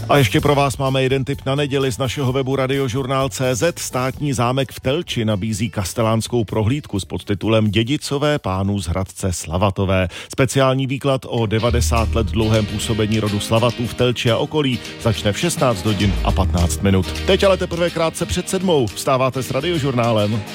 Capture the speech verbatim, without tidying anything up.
A ještě pro vás máme jeden tip na neděli z našeho webu radiožurnál tečka cé zet. Státní zámek v Telči nabízí kastelánskou prohlídku s podtitulem Dědicové pánů z Hradce Slavatové. Speciální výklad o devadesát let dlouhém působení rodu Slavatů v Telči a okolí začne v šestnáct hodin a patnáct minut. Teď ale teprve krátce před sedmou. Vstáváte s Radiožurnálem.